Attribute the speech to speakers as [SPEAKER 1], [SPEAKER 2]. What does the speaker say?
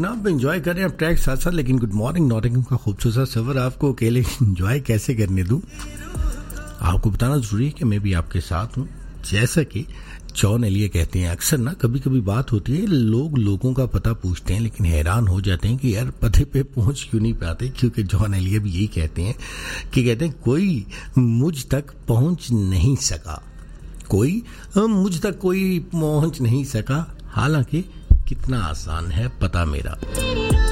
[SPEAKER 1] जनाब एंजॉय कर रहे हैं आप ट्रैक साथ साथ, लेकिन गुड मॉर्निंग नॉटिंघम का खूबसूरत सफर आपको अकेले एंजॉय कैसे करने दूं। आपको बताना जरूरी है कि मैं भी आपके साथ हूं। जैसा कि जॉन एलिया कहते हैं, अक्सर ना कभी कभी बात होती है, लोगों का पता पूछते हैं लेकिन हैरान हो जाते हैं कि यार पते पे पहुंच क्यों नहीं पाते। क्योंकि जॉन एलिया भी यही कहते हैं कोई मुझ तक पहुंच नहीं सका, मुझ तक कोई पहुंच नहीं सका, हालांकि कितना आसान है पता मेरा।